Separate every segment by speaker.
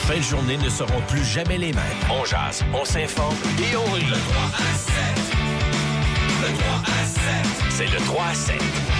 Speaker 1: fins de journée ne seront plus jamais les mêmes. On jase, on s'informe et on rit. Le 3 à 7. Le 3 à 7. C'est le 3 à 7.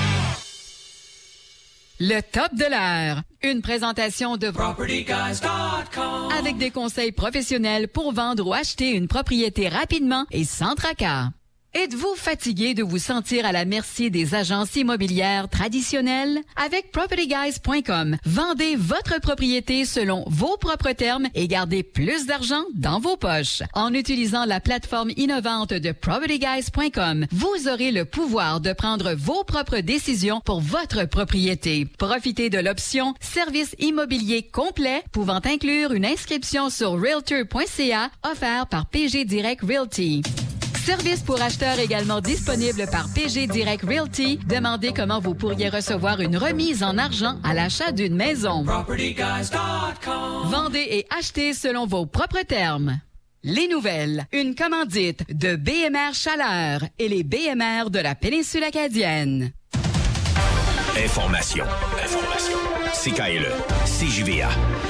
Speaker 2: Le top de l'heure. Une présentation de PropertyGuys.com avec des conseils professionnels pour vendre ou acheter une propriété rapidement et sans tracas. Êtes-vous fatigué de vous sentir à la merci des agences immobilières traditionnelles? Avec PropertyGuys.com, vendez votre propriété selon vos propres termes et gardez plus d'argent dans vos poches. En utilisant la plateforme innovante de PropertyGuys.com, vous aurez le pouvoir de prendre vos propres décisions pour votre propriété. Profitez de l'option Service immobilier complet pouvant inclure une inscription sur Realtor.ca offert par PG Direct Realty. Service pour acheteurs également disponible par PG Direct Realty. Demandez comment vous pourriez recevoir une remise en argent à l'achat d'une maison. PropertyGuys.com. Vendez et achetez selon vos propres termes. Les nouvelles. Une commandite de BMR Chaleur et les BMR de la péninsule acadienne.
Speaker 1: Information. CKLE. CJVA.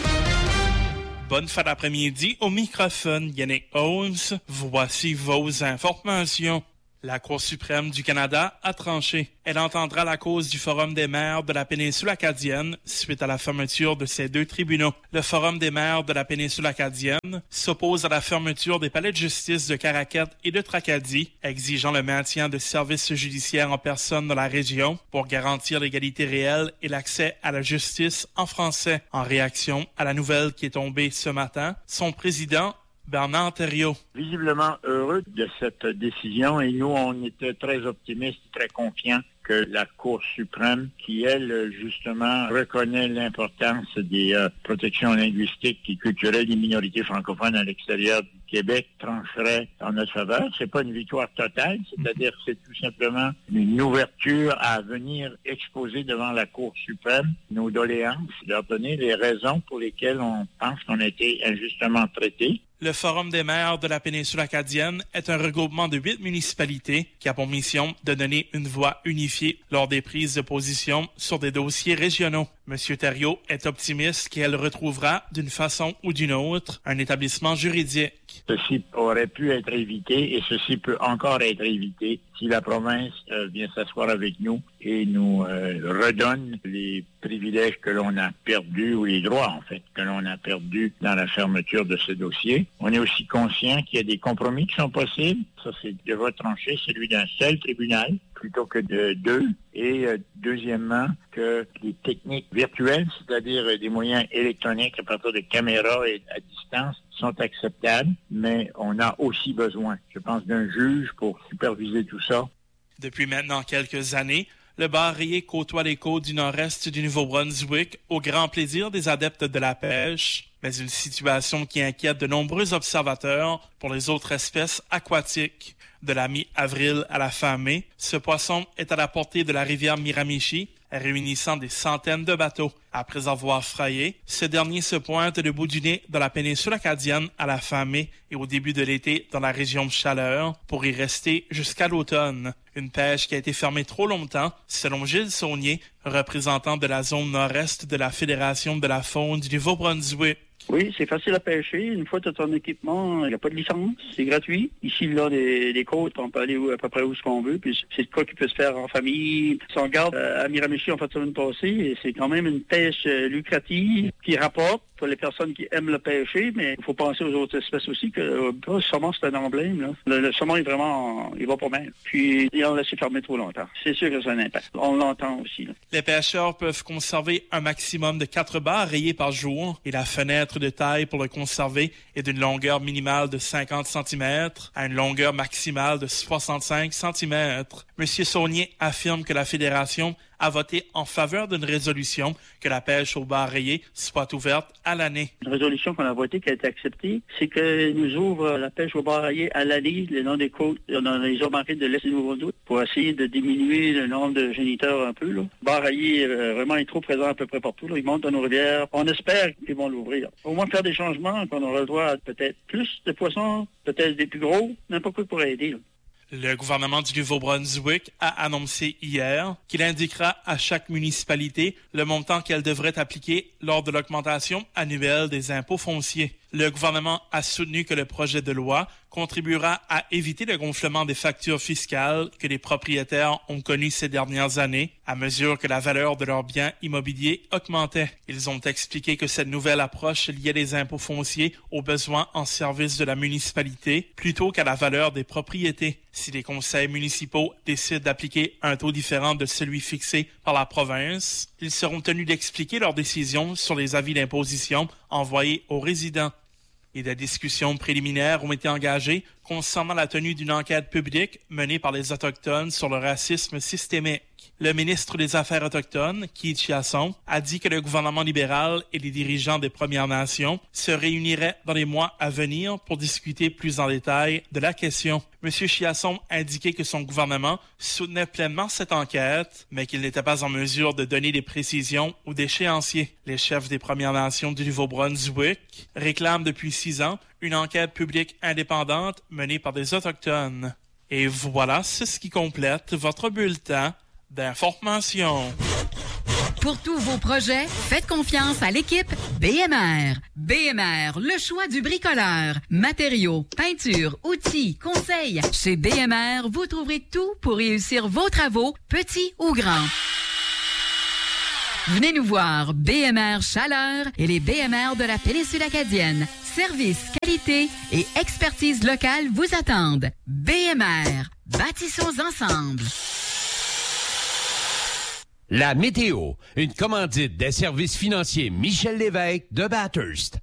Speaker 3: Bonne fin d'après-midi. Au microphone, Yannick Holmes. Voici vos informations. La Cour suprême du Canada a tranché. Elle entendra la cause du Forum des maires de la péninsule acadienne suite à la fermeture de ces deux tribunaux. Le Forum des maires de la péninsule acadienne s'oppose à la fermeture des palais de justice de Caraquette et de Tracadie, exigeant le maintien de services judiciaires en personne dans la région pour garantir l'égalité réelle et l'accès à la justice en français. En réaction à la nouvelle qui est tombée ce matin, son président Bernard Thériault.
Speaker 4: Visiblement heureux de cette décision et nous, on était très optimistes, très confiants que la Cour suprême, qui, elle, justement, reconnaît l'importance des protections linguistiques et culturelles des minorités francophones à l'extérieur du Québec, trancherait en notre faveur. C'est pas une victoire totale, c'est-à-dire que c'est tout simplement une ouverture à venir exposer devant la Cour suprême nos doléances, leur donner les raisons pour lesquelles on pense qu'on a été injustement traités.
Speaker 3: Le Forum des maires de la péninsule acadienne est un regroupement de 8 municipalités qui a pour mission de donner une voix unifiée lors des prises de position sur des dossiers régionaux. M. Thériault est optimiste qu'elle retrouvera, d'une façon ou d'une autre, un établissement juridique.
Speaker 4: Ceci aurait pu être évité et ceci peut encore être évité si la province vient s'asseoir avec nous et nous redonne les privilèges que l'on a perdus, ou les droits, en fait, que l'on a perdus dans la fermeture de ce dossier. On est aussi conscient qu'il y a des compromis qui sont possibles. Ça, c'est de retrancher celui d'un seul tribunal plutôt que de deux. Et deuxièmement, que les techniques virtuelles, c'est-à-dire des moyens électroniques à partir de caméras et à distance, sont acceptables, mais on a aussi besoin, je pense, d'un juge pour superviser tout ça.
Speaker 3: Depuis maintenant quelques années, le bar rayé côtoie les côtes du nord-est du Nouveau-Brunswick au grand plaisir des adeptes de la pêche, mais une situation qui inquiète de nombreux observateurs pour les autres espèces aquatiques. De la mi-avril à la fin mai, ce poisson est à la portée de la rivière Miramichi, réunissant des centaines de bateaux. Après avoir frayé, ce dernier se pointe le bout du nez dans la péninsule acadienne à la fin mai et au début de l'été dans la région de Chaleur pour y rester jusqu'à l'automne. Une pêche qui a été fermée trop longtemps, selon Gilles Saunier, représentant de la zone nord-est de la Fédération de la faune du Nouveau-Brunswick.
Speaker 5: Oui, c'est facile à pêcher. Une fois que tu as ton équipement, il n'y a pas de licence, c'est gratuit. Ici, là, des côtes, on peut aller à peu près où ce qu'on veut. Puis c'est de quoi qui peut se faire en famille. Si on regarde à Miramichi, en fait, semaine passée, et c'est quand même une pêche lucrative qui rapporte pour les personnes qui aiment le pêcher, mais il faut penser aux autres espèces aussi que le saumon, c'est un emblème. Là. Le saumon est vraiment, il va pas mal. Puis, ils ont laissé fermer trop longtemps. C'est sûr que ça a un impact. On l'entend aussi. Là.
Speaker 3: Les pêcheurs peuvent conserver un maximum de 4 bars rayés par jour et la fenêtre de taille pour le conserver est d'une longueur minimale de 50 cm à une longueur maximale de 65 cm. M. Saunier affirme que la Fédération a voté en faveur d'une résolution que la pêche au bar rayé soit ouverte à l'année.
Speaker 5: Une résolution qu'on a votée, qui a été acceptée, c'est que nous ouvre la pêche au bar rayé à l'année, le long des côtes, dans les eaux marines de l'Est du Nouveau-Brunswick, pour essayer de diminuer le nombre de géniteurs un peu. Le bar rayé, vraiment, est trop présent à peu près partout. Là. Ils montent dans nos rivières. On espère qu'ils vont l'ouvrir. Au moins faire des changements, qu'on aura le droit à peut-être plus de poissons, peut-être des plus gros, n'importe quoi pour aider. Là.
Speaker 3: Le gouvernement du Nouveau-Brunswick a annoncé hier qu'il indiquera à chaque municipalité le montant qu'elle devrait appliquer lors de l'augmentation annuelle des impôts fonciers. Le gouvernement a soutenu que le projet de loi contribuera à éviter le gonflement des factures fiscales que les propriétaires ont connues ces dernières années à mesure que la valeur de leurs biens immobiliers augmentait. Ils ont expliqué que cette nouvelle approche liait les impôts fonciers aux besoins en service de la municipalité plutôt qu'à la valeur des propriétés. Si les conseils municipaux décident d'appliquer un taux différent de celui fixé par la province, ils seront tenus d'expliquer leur décision sur les avis d'imposition envoyés aux résidents. Et des discussions préliminaires ont été engagées concernant la tenue d'une enquête publique menée par les Autochtones sur le racisme systémique. Le ministre des Affaires autochtones, Keith Chiasson, a dit que le gouvernement libéral et les dirigeants des Premières Nations se réuniraient dans les mois à venir pour discuter plus en détail de la question. M. Chiasson a indiqué que son gouvernement soutenait pleinement cette enquête, mais qu'il n'était pas en mesure de donner des précisions ou d'échéanciers. Les chefs des Premières Nations du Nouveau-Brunswick réclament depuis 6 ans une enquête publique indépendante menée par des Autochtones. Et voilà, c'est ce qui complète votre bulletin d'information.
Speaker 2: Pour tous vos projets, faites confiance à l'équipe BMR. BMR, le choix du bricoleur. Matériaux, peinture, outils, conseils. Chez BMR, vous trouverez tout pour réussir vos travaux, petits ou grands. Venez nous voir, BMR Chaleur et les BMR de la péninsule acadienne. Service, qualité et expertise locale vous attendent. BMR, bâtissons ensemble.
Speaker 6: La météo, une commandite des services financiers Michel Lévesque de Bathurst.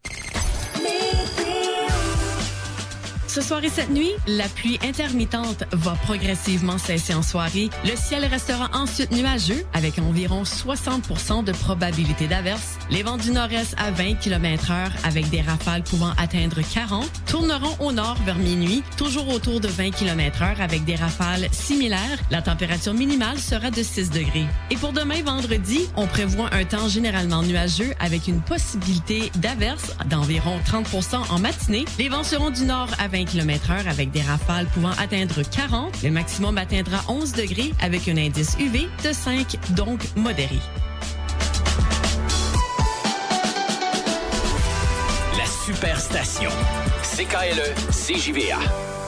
Speaker 7: Ce soir et cette nuit, la pluie intermittente va progressivement cesser en soirée. Le ciel restera ensuite nuageux avec environ 60% de probabilité d'averse. Les vents du nord-est à 20 km/h avec des rafales pouvant atteindre 40 tourneront au nord vers minuit, toujours autour de 20 km/h avec des rafales similaires. La température minimale sera de 6 degrés. Et pour demain, vendredi, on prévoit un temps généralement nuageux avec une possibilité d'averse d'environ 30% en matinée. Les vents seront du nord à 20 km/h avec des rafales pouvant atteindre 40. Le maximum atteindra 11 degrés avec un indice UV de 5, donc modéré.
Speaker 1: La Superstation. CKLE, CJVA.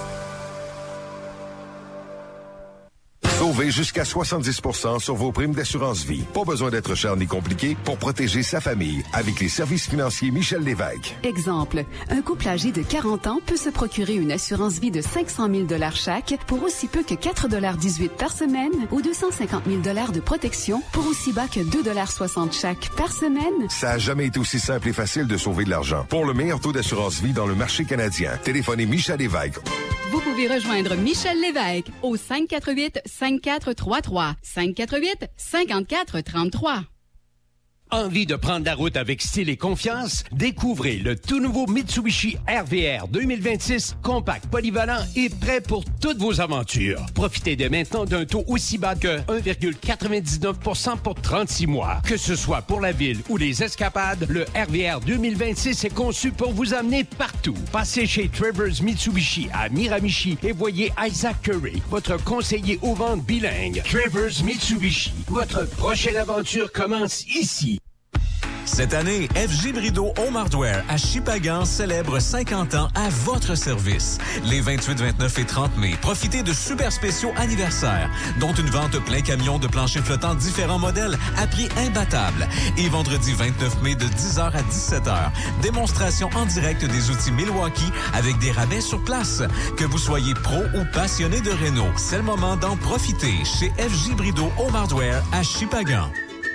Speaker 8: Sauvez jusqu'à 70% sur vos primes d'assurance vie. Pas besoin d'être cher ni compliqué pour protéger sa famille avec les services financiers Michel Lévesque.
Speaker 9: Exemple, un couple âgé de 40 ans peut se procurer une assurance vie de 500 000 $ chaque pour aussi peu que 4,18 $ par semaine ou 250 000 $ de protection pour aussi bas que 2,60 $ chaque par semaine.
Speaker 8: Ça n'a jamais été aussi simple et facile de sauver de l'argent. Pour le meilleur taux d'assurance vie dans le marché canadien, téléphonez Michel Lévesque.
Speaker 2: Vous pouvez rejoindre Michel Lévesque au 548-5433. 548-5433.
Speaker 6: Envie de prendre la route avec style et confiance? Découvrez le tout nouveau Mitsubishi RVR 2026, compact, polyvalent et prêt pour toutes vos aventures. Profitez dès maintenant d'un taux aussi bas que 1,99% pour 36 mois. Que ce soit pour la ville ou les escapades, le RVR 2026 est conçu pour vous amener partout. Passez chez Travers Mitsubishi à Miramichi et voyez Isaac Curry, votre conseiller aux ventes bilingue. Travers Mitsubishi, votre prochaine aventure commence ici.
Speaker 10: Cette année, FG Brideau Home Hardware à Shippagan célèbre 50 ans à votre service. Les 28, 29 et 30 mai, profitez de super spéciaux anniversaires, dont une vente plein camion de planchers flottants différents modèles à prix imbattable. Et vendredi 29 mai de 10h à 17h, démonstration en direct des outils Milwaukee avec des rabais sur place. Que vous soyez pro ou passionné de Renault, c'est le moment d'en profiter chez FG Brideau Home Hardware à Shippagan.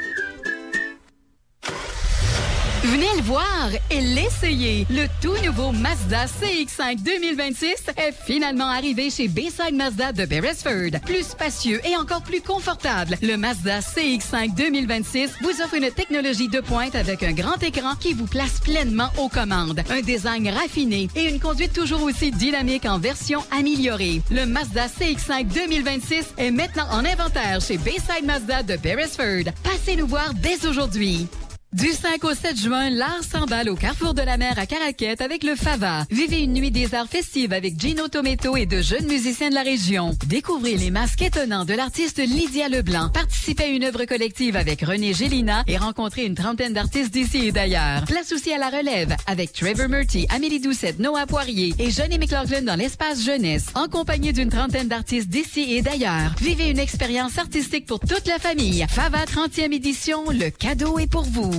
Speaker 2: Venez le voir et l'essayer. Le tout nouveau Mazda CX-5 2026 est finalement arrivé chez Bayside Mazda de Beresford. Plus spacieux et encore plus confortable, le Mazda CX-5 2026 vous offre une technologie de pointe avec un grand écran qui vous place pleinement aux commandes, un design raffiné et une conduite toujours aussi dynamique en version améliorée. Le Mazda CX-5 2026 est maintenant en inventaire chez Bayside Mazda de Beresford. Passez nous voir dès aujourd'hui. Du 5 au 7 juin, l'art s'emballe au Carrefour de la Mer à Caraquette avec le Fava. Vivez une nuit des arts festive avec Gino Tometto et de jeunes musiciens de la région. Découvrez les masques étonnants de l'artiste Lydia Leblanc. Participez à une œuvre collective avec René Gélina et rencontrez une trentaine d'artistes d'ici et d'ailleurs. Place aussi à la relève avec Trevor Murty, Amélie Doucette, Noah Poirier et Johnny McLaughlin dans l'espace jeunesse. En compagnie d'une trentaine d'artistes d'ici et d'ailleurs. Vivez une expérience artistique pour toute la famille. Fava 30e édition, le cadeau est pour vous.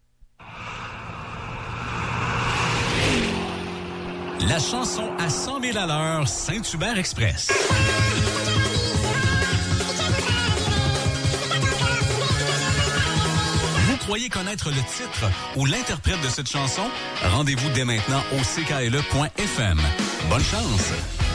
Speaker 10: La chanson à 100 000 à l'heure, Saint-Hubert Express. Vous croyez connaître le titre ou l'interprète de cette chanson? Rendez-vous dès maintenant au ckle.fm. Bonne chance!